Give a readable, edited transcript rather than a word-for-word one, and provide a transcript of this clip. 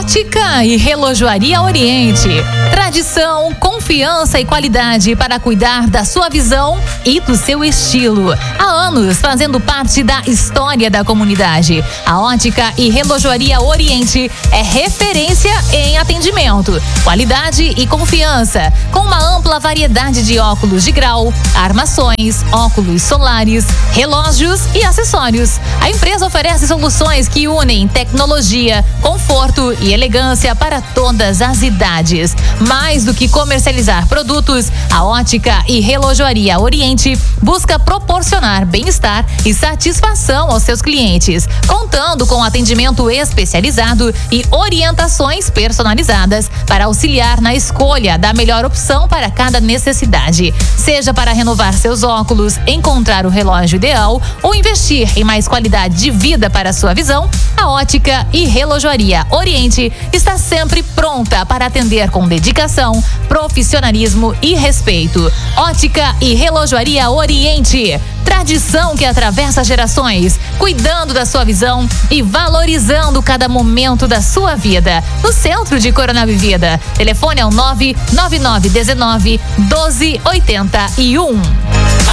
Ótica e Relojoaria Oriente. Tradição, confiança e qualidade para cuidar da sua visão e do seu estilo. Há anos fazendo parte da história da comunidade. A Ótica e Relojoaria Oriente é referência em atendimento, qualidade e confiança, com uma ampla variedade de óculos de grau, armações, óculos solares, relógios e acessórios. A empresa oferece soluções que unem tecnologia, conforto e elegância para todas as idades. Mais do que comercializar produtos, a Ótica e Relojoaria Oriente busca proporcionar bem-estar e satisfação aos seus clientes, contando com atendimento especializado e orientações personalizadas para auxiliar na escolha da melhor opção para cada necessidade. Seja para renovar seus óculos, encontrar o relógio ideal ou investir em mais qualidade de vida para a sua visão, a Ótica e Relojoaria Oriente está sempre pronta para atender com dedicação, profissionalismo e respeito. Ótica e Relojoaria Oriente. Tradição que atravessa gerações, cuidando da sua visão e valorizando cada momento da sua vida. No centro de Coronel Vivida. Telefone é o 99919 1281.